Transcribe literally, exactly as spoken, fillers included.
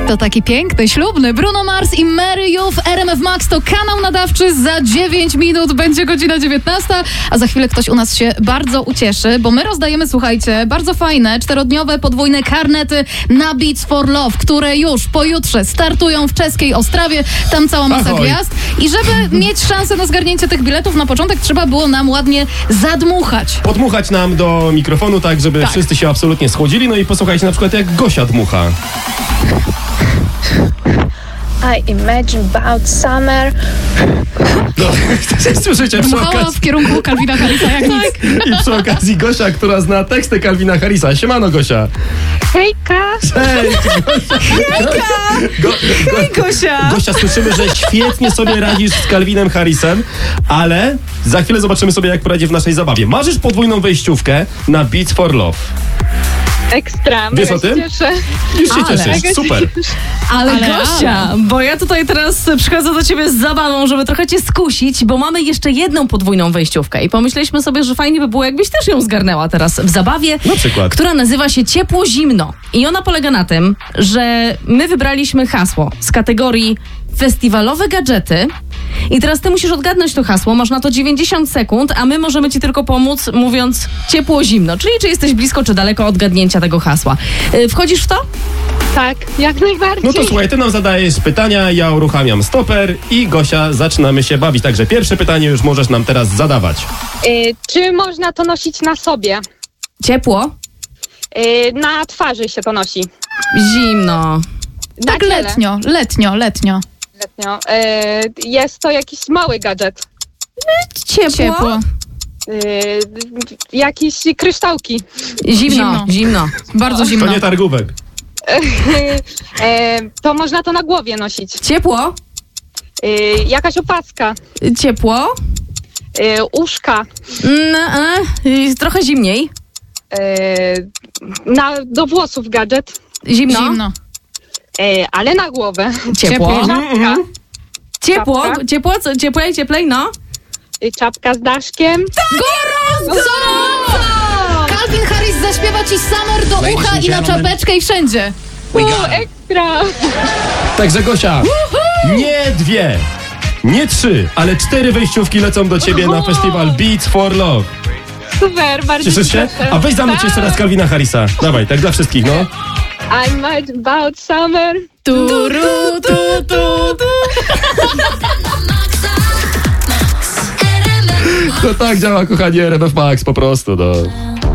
To taki piękny, ślubny Bruno Mars i Mary You w R M F Max. To kanał nadawczy. Za dziewięć minut będzie godzina dziewiętnasta, a za chwilę ktoś u nas się bardzo ucieszy, bo my rozdajemy, słuchajcie, bardzo fajne, czterodniowe, podwójne karnety na Beats for Love, które już pojutrze startują w czeskiej Ostrawie. Tam cała masa Ahoj. gwiazd. I żeby mieć szansę na zgarnięcie tych biletów, na początek trzeba było nam ładnie zadmuchać. Podmuchać nam do mikrofonu, tak, żeby Tak. wszyscy się absolutnie schłodzili. No i posłuchajcie na przykład, jak Gosia dmucha. I imagine about summer. No, słyszycie przy Dmuchała okazji. w kierunku Calvina Harrisa, jak nic. I przy okazji Gosia, która zna teksty Calvina Harrisa. Siemano, Gosia. Hejka! Hej, Gosia. Go, go, Hej, Gosia! Gosia, słyszymy, że świetnie sobie radzisz z Calvinem Harrisem, ale za chwilę zobaczymy sobie, jak poradzi w naszej zabawie. Marzysz podwójną wejściówkę na Beats for Love. Ekstra, Wiesz mega o tym? się cieszę. Już się Ale- cieszysz, super. Ale, Ale- Gosia, bo ja tutaj teraz przychodzę do ciebie z zabawą, żeby trochę cię skusić, bo mamy jeszcze jedną podwójną wejściówkę i pomyśleliśmy sobie, że fajnie by było, jakbyś też ją zgarnęła teraz w zabawie, Na przykład. która nazywa się Ciepło-Zimno. I ona polega na tym, że my wybraliśmy hasło z kategorii festiwalowe gadżety i teraz ty musisz odgadnąć to hasło, masz na to dziewięćdziesiąt sekund, a my możemy ci tylko pomóc mówiąc ciepło-zimno, czyli czy jesteś blisko, czy daleko od gadnięcia tego hasła. Yy, Wchodzisz w to? Tak, jak najbardziej. No to słuchaj, ty nam zadajesz pytania, ja uruchamiam stoper i Gosia, zaczynamy się bawić. Także pierwsze pytanie już możesz nam teraz zadawać. Y, czy można to nosić na sobie? Ciepło? Y, na twarzy się to nosi. Zimno. Na Tak ciele. letnio, letnio, letnio. Letnio. Y, jest to jakiś mały gadżet. Ciepło? Ciepło. Y, jakieś kryształki. Zimno. Zimno. Zimno. Bardzo To zimno. nie targówek. y, to można to na głowie nosić. Ciepło? Y, jakaś opaska. Ciepło? Y, uszka. Mm, e, y, trochę zimniej. Y, na, do włosów gadżet. Zimno? Zimno. Y, ale na głowę. Ciepło? Ciepło. Czapka. Ciepło? Czapka. Ciepło? Co? Cieplej, cieplej, no. Y, czapka z daszkiem. Gorąco! Calvin Harris zaśpiewa ci Summer do Ladies ucha and i na gentlemen. czapeczkę i wszędzie. We U, got him. ekstra. Także Gosia, nie dwie, nie trzy, ale cztery wejściówki lecą do ciebie na festiwal Beats for Love. Super, bardzo Cieszysz się? cieszę. A weź zamknij jeszcze raz Calvina Harrisa. Dawaj, tak dla wszystkich, no. I'm about summer. Tu, ru, tu, tu, tu. To tak działa, kochani, R M F Max, po prostu, no.